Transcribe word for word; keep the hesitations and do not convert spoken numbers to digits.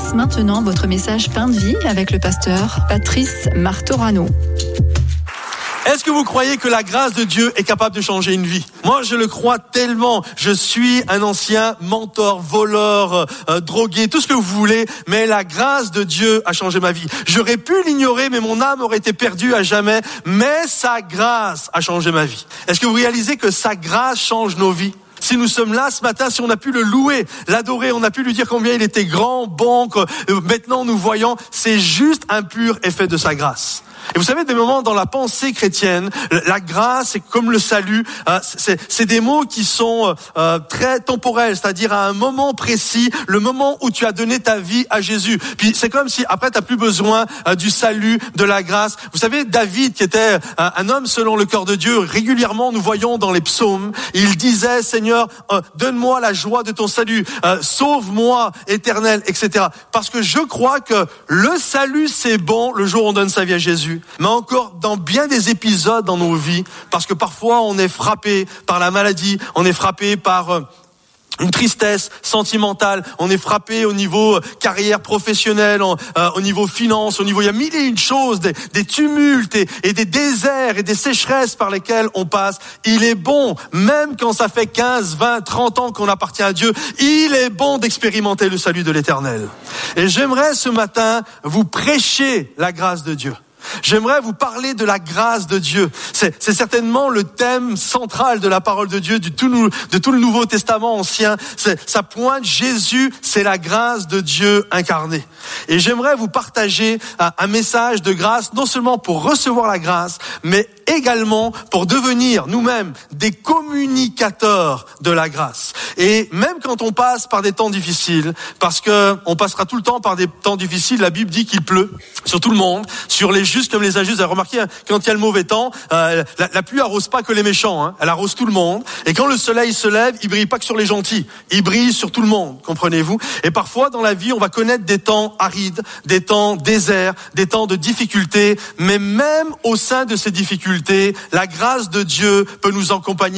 place maintenant votre message Pain de vie avec le pasteur Patrice Martorano. Est-ce que vous croyez que la grâce de Dieu est capable de changer une vie? Moi, je le crois tellement. Je suis un ancien mentor, voleur, euh, drogué, tout ce que vous voulez, mais la grâce de Dieu a changé ma vie. J'aurais pu l'ignorer, mais mon âme aurait été perdue à jamais. Mais sa grâce a changé ma vie. Est-ce que vous réalisez que sa grâce change nos vies? Si nous sommes là ce matin, si on a pu le louer, l'adorer, on a pu lui dire combien il était grand, bon, que maintenant nous voyons, c'est juste un pur effet de sa grâce. Et vous savez, des moments dans la pensée chrétienne, la grâce, c'est comme le salut, euh, c'est, c'est des mots qui sont euh, très temporels, c'est-à-dire à un moment précis, le moment où tu as donné ta vie à Jésus. Puis c'est comme si après tu n'as plus besoin euh, du salut, de la grâce. Vous savez, David, qui était euh, un homme selon le cœur de Dieu, régulièrement nous voyons dans les psaumes, il disait, Seigneur, euh, donne-moi la joie de ton salut, euh, sauve-moi, Éternel, et cetera. Parce que je crois que le salut, c'est bon le jour où on donne sa vie à Jésus. Mais encore dans bien des épisodes dans nos vies, parce que parfois on est frappé par la maladie, on est frappé par euh, une tristesse sentimentale, on est frappé au niveau carrière professionnelle, en, euh, au niveau finance, au niveau, il y a mille et une choses, des, des tumultes et, et des déserts et des sécheresses par lesquelles on passe. Il est bon, même quand ça fait quinze, vingt, trente ans qu'on appartient à Dieu, il est bon d'expérimenter le salut de l'Éternel. Et j'aimerais ce matin vous prêcher la grâce de Dieu. J'aimerais vous parler de la grâce de Dieu. C'est, c'est certainement le thème central de la parole de Dieu, du tout, de tout le Nouveau Testament ancien. C'est, ça pointe Jésus, c'est la grâce de Dieu incarnée. Et j'aimerais vous partager un, un message de grâce, non seulement pour recevoir la grâce, mais également pour devenir nous-mêmes des communicateurs de la grâce. Et même quand on passe par des temps difficiles, parce que on passera tout le temps par des temps difficiles, la Bible dit qu'il pleut sur tout le monde, sur les justes comme les injustes. Vous avez remarqué, quand il y a le mauvais temps, euh, la, la pluie arrose pas que les méchants, hein, elle arrose tout le monde. Et quand le soleil se lève, il brille pas que sur les gentils, il brille sur tout le monde, comprenez-vous? Et parfois dans la vie, on va connaître des temps arides, des temps déserts, des temps de difficultés, mais même au sein de ces difficultés, la grâce de Dieu peut nous accompagner